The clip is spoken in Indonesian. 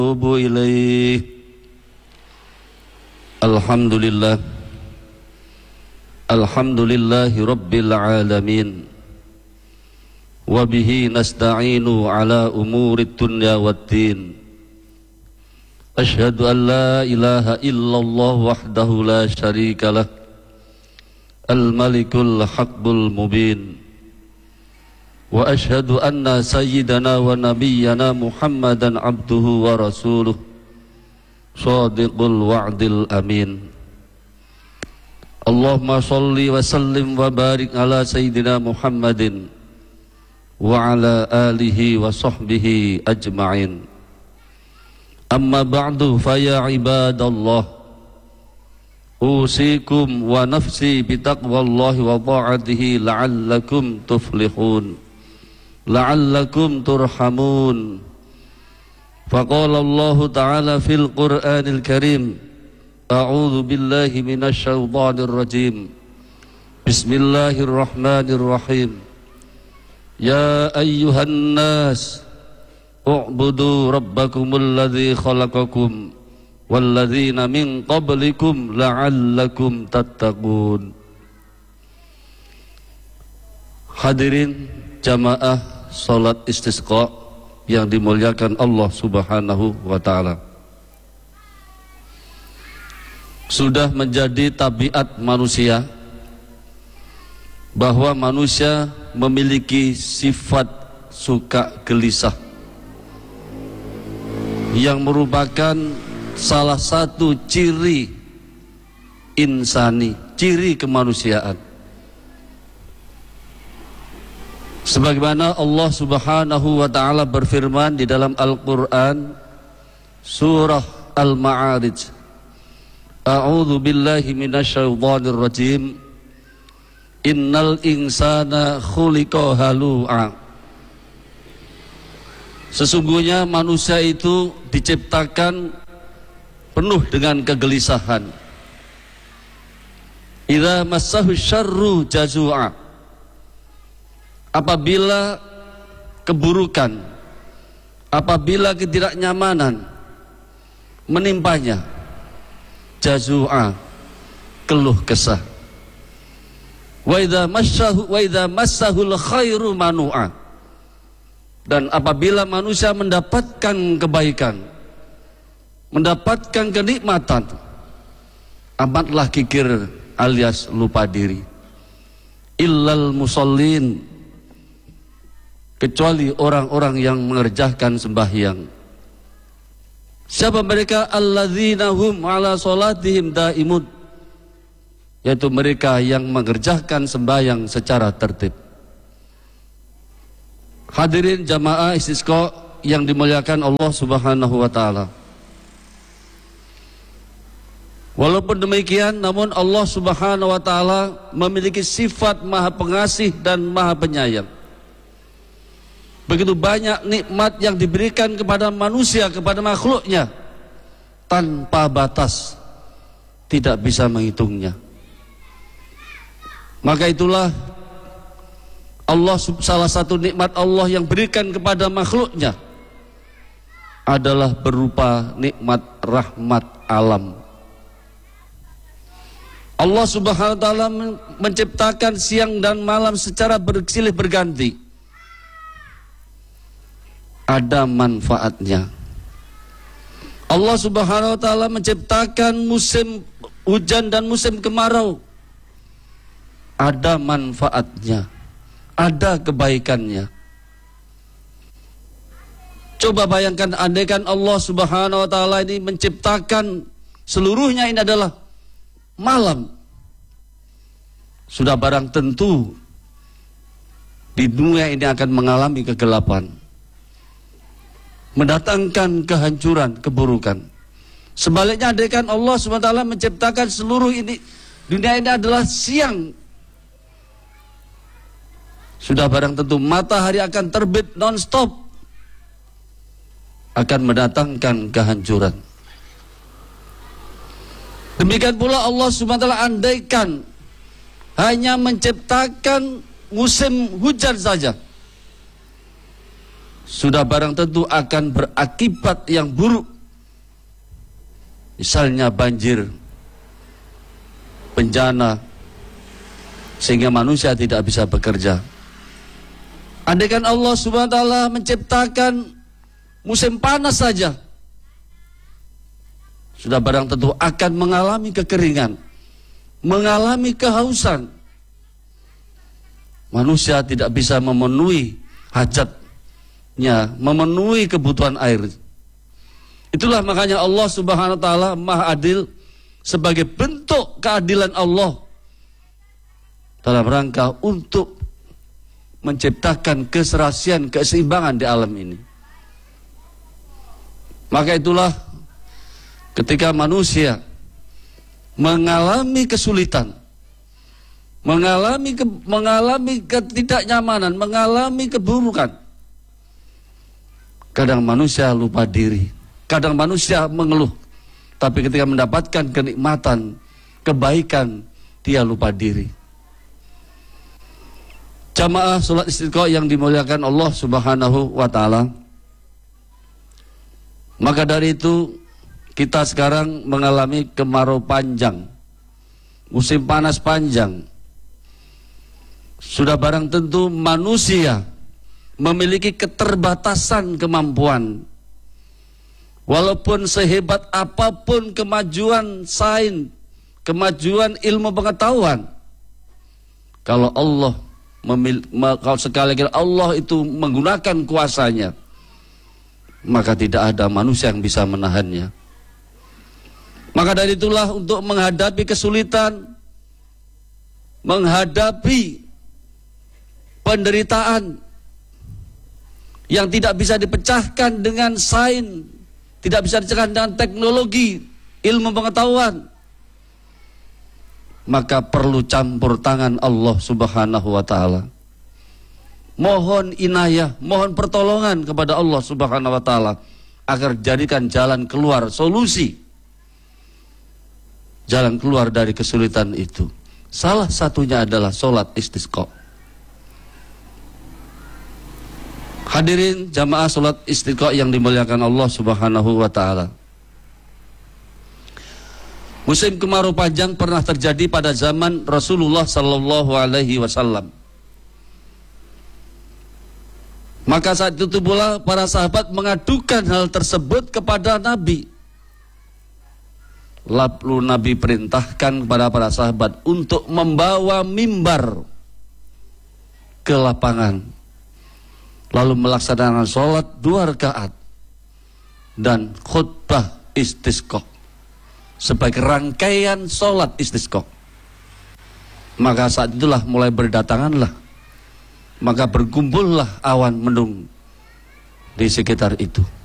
ونتوب إليه. الحمد لله رب العالمين، وبه نستعين على أمور الدنيا والدين. أشهد أن لا إله إلا الله وحده لا شريك له، الملك الحق المبين. وأشهد أن سيدنا ونبينا محمدا عبده ورسوله، صادق الوعد الأمين. اللهم صل وسلم وبارك على سيدنا محمد وعلى آله وصحبه أجمعين. أما بعد فيا عباد الله، أوصيكم ونفسي بتقوى الله وطاعته لعلكم تفلحون، لعلكم ترحمون. فقال الله تعالى في القرآن الكريم: أعوذ بالله من الشيطان الرجيم، بسم الله الرحمن الرحيم. يا أيها الناس اعبدوا ربكم الذي خلقكم والذين من قبلكم لعلكم تتقون. Hadirin jamaah salat istisqa yang dimuliakan Allah Subhanahu wa taala. Sudah menjadi tabiat manusia bahwa manusia memiliki sifat suka gelisah yang merupakan salah satu ciri insani, ciri kemanusiaan. Sebagaimana Allah Subhanahu wa taala berfirman di dalam Al-Qur'an surah Al-Ma'arij, A'udzu billahi minasyaitonir rajim. Innal insana khuliqa halu'a. Sesungguhnya manusia itu diciptakan penuh dengan kegelisahan. Idza massahu syarru jazua. Apabila keburukan, apabila ketidaknyamanan menimpanya, jazua, keluh kesah. Wa idza massahul khairu manu'a. Dan apabila manusia mendapatkan kebaikan, mendapatkan kenikmatan, amatlah kikir alias lupa diri. Illal musallin, kecuali orang-orang yang mengerjakan sembahyang. Siapa mereka? Alladzina hum ala salatihim daimun, yaitu mereka yang mengerjakan sembahyang secara tertib. Hadirin jamaah istisqa yang dimuliakan Allah Subhanahu wa taala. Walaupun demikian, namun Allah Subhanahu wa taala memiliki sifat Maha Pengasih dan Maha Penyayang. Begitu banyak nikmat yang diberikan kepada manusia, kepada makhluknya, tanpa batas, tidak bisa menghitungnya. Maka itulah Allah, salah satu nikmat Allah yang berikan kepada makhluknya adalah berupa nikmat rahmat alam. Allah Subhanahu wa taala menciptakan siang dan malam secara bersilih berganti. Ada manfaatnya. Allah Subhanahu wa taala menciptakan musim hujan dan musim kemarau. Ada manfaatnya, ada kebaikannya. Coba bayangkan andaikan Allah Subhanahu wa taala ini menciptakan seluruhnya ini adalah malam. Sudah barang tentu di dunia ini akan mengalami kegelapan, mendatangkan kehancuran, keburukan. Sebaliknya andaikan Allah SWT menciptakan seluruh ini, dunia ini adalah siang, sudah barang tentu matahari akan terbit non-stop, akan mendatangkan kehancuran. Demikian pula Allah SWT andaikan hanya menciptakan musim hujan saja, sudah barang tentu akan berakibat yang buruk, misalnya banjir, bencana, sehingga manusia tidak bisa bekerja. Andaikan Allah Subhanahu wa taala menciptakan musim panas saja, sudah barang tentu akan mengalami kekeringan, mengalami kehausan. Manusia tidak bisa memenuhi hajatnya, memenuhi kebutuhan air. Itulah makanya Allah Subhanahu wa taala Maha Adil, sebagai bentuk keadilan Allah dalam rangka untuk menciptakan keserasian, keseimbangan di alam ini. Maka itulah ketika manusia mengalami kesulitan, mengalami ketidaknyamanan, mengalami keburukan, kadang manusia lupa diri, kadang manusia mengeluh, tapi ketika mendapatkan kenikmatan, kebaikan, dia lupa diri. Jamaah sholat istiqo yang dimuliakan Allah Subhanahu wa taala. Maka dari itu kita sekarang mengalami kemarau panjang, musim panas panjang. Sudah barang tentu manusia memiliki keterbatasan kemampuan. Walaupun sehebat apapun kemajuan sains, kemajuan ilmu pengetahuan, kalau kalau sekali lagi Allah itu menggunakan kuasanya, maka tidak ada manusia yang bisa menahannya. Maka dari itulah untuk menghadapi kesulitan, menghadapi penderitaan yang tidak bisa dipecahkan dengan sains, tidak bisa dipecahkan dengan teknologi, ilmu pengetahuan, maka perlu campur tangan Allah Subhanahu wa taala. Mohon inayah, mohon pertolongan kepada Allah Subhanahu wa taala agar jadikan jalan keluar, solusi jalan keluar dari kesulitan itu. Salah satunya adalah sholat istisqa. Hadirin jamaah sholat istisqa yang dimuliakan Allah Subhanahu wa taala. Musim kemarau panjang pernah terjadi pada zaman Rasulullah sallallahu alaihi wasallam. Maka saat itu pula para sahabat mengadukan hal tersebut kepada Nabi. Lalu Nabi perintahkan kepada para sahabat untuk membawa mimbar ke lapangan, lalu melaksanakan sholat 2 rakaat dan khutbah istisqa sebagai rangkaian sholat istisqa. Maka saat itulah mulai berdatanganlah, maka berkumpullah awan mendung di sekitar itu.